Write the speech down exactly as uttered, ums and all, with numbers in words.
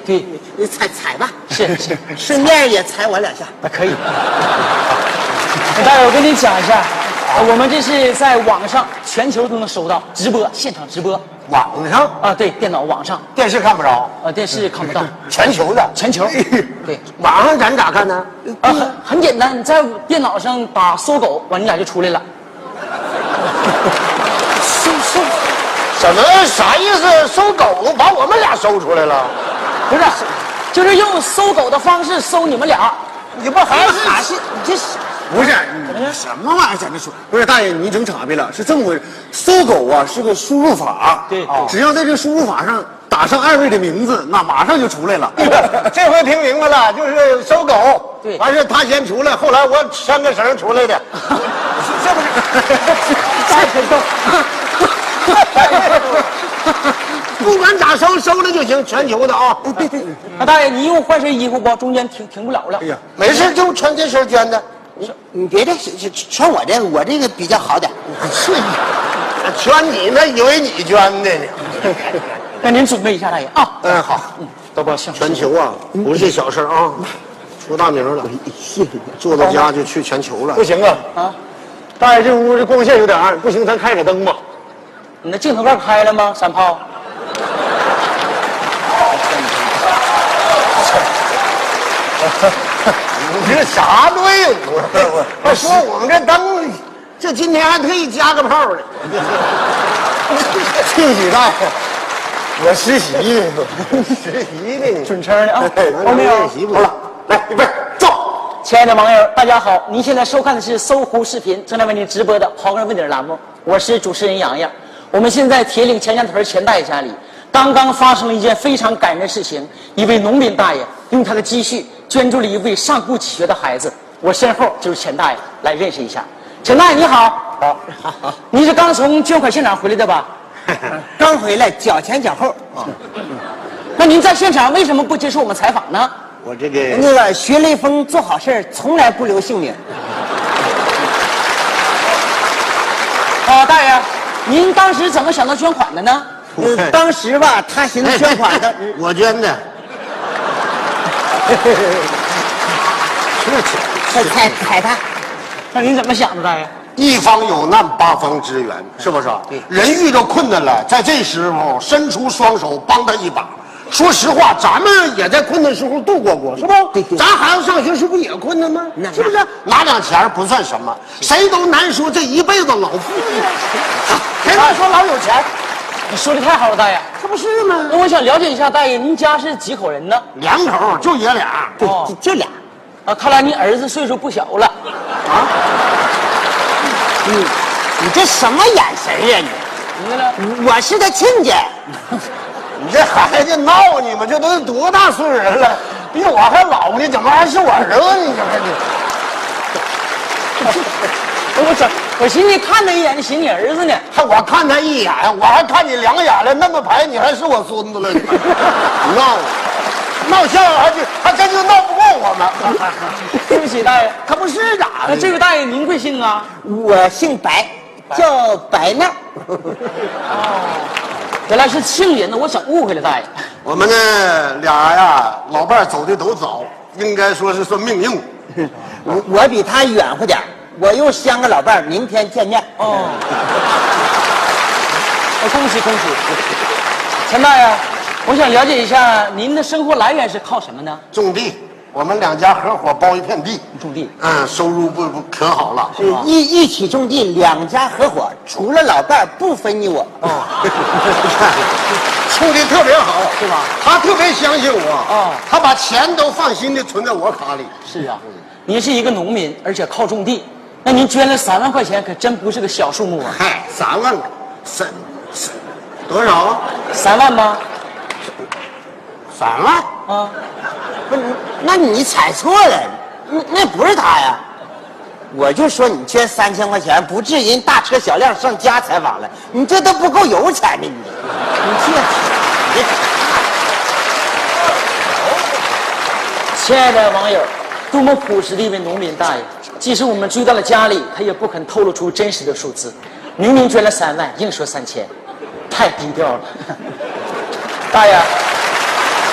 对， 你踩踩吧， 是是， 顺便也踩我两下。 那可以。大爷，我跟你讲一下，呃我们这是在网上全球都能收到直播，现场直播。 网上啊，对，电脑网上， 电视看不着， 呃，电视看不到， 全球的， 全球。对， 网上咱咋看呢？ 啊，很很简单，你在电脑上打搜狗，完你俩就出来了。 搜搜什么啥意思？搜狗把我们俩搜出来了？ 不是，就是用搜狗的方式搜你们俩。 你不还是还是这是不是你什么玩意儿在那说？不是大爷，你整岔劈了，是这么回事。搜狗啊是个输入法， 对只要在这输入法上打上二位的名字，那马上就出来了。这回听明白了，就是搜狗， 对完事他先出来，后来我牵个绳出来的，是不是？ 太可笑。 不管咋搜，搜了就行，全球的啊。对对。 那大爷，你用换身衣服不？中间停停不了了。 哎呀，没事，就穿这身捐的。 你别的，穿我这，我这个比较好点。 是你捐你那以为你捐的呢。 那您准备一下，大爷啊。 嗯，好。 嗯，多高兴。 全球啊，不是小事啊，出大名了。 谢谢你。 做到家就去全球了。 不行啊！ 啊， 大爷，这屋这光线有点暗，不行，咱开开灯吧。 你那镜头盖开了吗？三炮。 你这啥队伍啊？我说我们这灯，这今天还特意加个炮呢。 庆喜大爷，我实习呢， 实习的， 准称的啊。 后面有练习不了。来，预备，走。 亲爱的网友，大家好！您现在收看的是搜狐视频正在为您直播的《刨根问底》栏目，我是主持人洋洋。我们现在铁岭钱家屯钱大爷家里，刚刚发生了一件非常感人的事情。一位农民大爷用他的积蓄捐助了一位上不起学的孩子。我身后就是钱大爷，来认识一下。钱大爷你好。 好， 好， 您是刚从捐款现场回来的吧？ 刚回来，脚前脚后啊。 那您在现场为什么不接受我们采访呢？ 我这个那个学雷锋做好事从来不留姓名。 啊，大爷，您当时怎么想到捐款的呢？ 呃，当时吧，他寻思捐款的， 我捐的。 踩踩踩他。 那您怎么想的，大爷？ 一方有难，八方支援，是不是？人遇到困难了，在这时候伸出双手帮他一把。说实话，咱们也在困难时候度过过，是不？ 对对咱孩子上学时不也困难吗？是不是？拿点钱不算什么，谁都难说这一辈子老富裕，谁能说老有钱？ 你说的太好了，大爷。 这不是吗？ 那我想了解一下，大爷，您家是几口人呢？ 两口就爷俩。 对， 哦就就俩。 啊，看来你儿子岁数不小了。 啊？ 你你这什么眼神呀你呢？ 你？我是他亲家。 你这孩子闹你们，这都多大岁数人了，比我还老呢，怎么还是我儿子呢？你这我怎我寻思看他一眼就寻你儿子呢。 还我看他一眼，我还看你两眼了，那么排你还是我孙子了？你闹，闹笑还就还真就闹不过我们。 对不起，大爷。 可不是咋的？ 那这位大爷您贵姓啊？ 我姓白，叫白闹。 原来是姓林的，我想误会了，大爷。 我们呢俩呀，老伴儿走的都早，应该说是算命硬。 我我比他远乎点，我又相个老伴儿，明天见面。 哦。哦，恭喜恭喜！陈大爷，我想了解一下，您的生活来源是靠什么呢？ 种地，我们两家合伙包一片地， 种地。 嗯，收入不不可好了。 是一一起种地，两家合伙，除了老伴儿不分你我。 哦，处的特别好， 是吧？ 他特别相信我， 哦他把钱都放心的存在我卡里。 是啊，您是一个农民，而且靠种地，那您捐了三万块钱，可真不是个小数目啊！ 嗨，三万，三三多少啊？ 三万吗？ 三万？ 啊， 不是，那你踩错了，那那不是他呀。我就说你捐三千块钱，不至于大车小辆上家采访了，你这都不够油钱的，你你这，你亲爱的网友，多么朴实的一位农民大爷，即使我们追到了家里，他也不肯透露出真实的数字。明明捐了三万，硬说三千，太低调了。大爷。